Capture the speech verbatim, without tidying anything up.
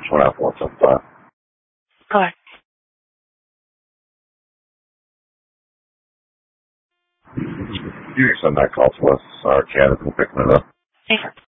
when I want sometime. Okay. You can send that call to us. Our candidate will pick it up. Thanks.